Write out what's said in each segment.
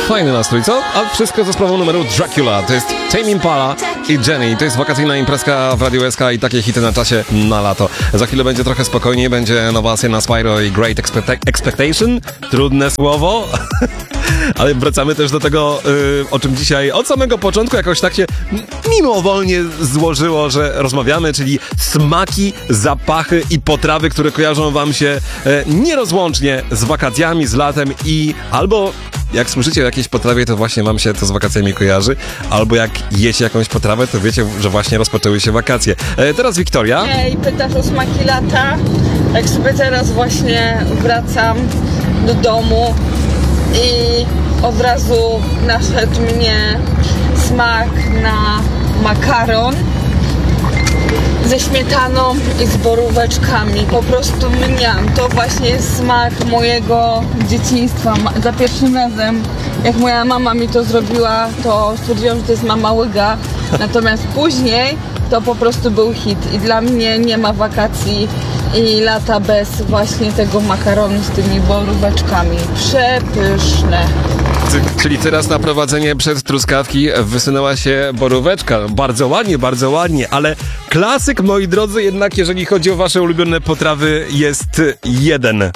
Fajny nastrój, co? A wszystko za sprawą numeru Dracula. To jest Tame Impala i Jenny. To jest wakacyjna imprezka w Radiu SK i takie hity na czasie na lato. Za chwilę będzie trochę spokojniej, będzie nowa Sienna Spyro i Great Expectation. Trudne słowo. Ale wracamy też do tego, o czym dzisiaj od samego początku jakoś tak się mimowolnie złożyło, że rozmawiamy, czyli smaki, zapachy i potrawy, które kojarzą wam się nierozłącznie z wakacjami, z latem i albo jak słyszycie o jakiejś potrawie, to właśnie wam się to z wakacjami kojarzy, albo jak jecie jakąś potrawę, to wiecie, że właśnie rozpoczęły się wakacje. Teraz Wiktoria. I pytasz o smaki lata. Jak sobie teraz właśnie wracam do domu i od razu naszedł mnie smak na makaron ze śmietaną i z boróweczkami. Po prostu mniam. To właśnie jest smak mojego dzieciństwa. Za pierwszym razem, jak moja mama mi to zrobiła, to stwierdziłam, że to jest mama łyga. Natomiast później to po prostu był hit. I dla mnie nie ma wakacji i lata bez właśnie tego makaronu z tymi boróweczkami. Przepyszne. Czyli teraz na prowadzenie przed truskawki wysunęła się boróweczka. Bardzo ładnie, ale klasyk, moi drodzy, jednak jeżeli chodzi o wasze ulubione potrawy, jest jeden.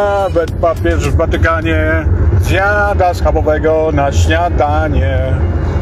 Nawet papież w Watykanie zjada schabowego na śniadanie.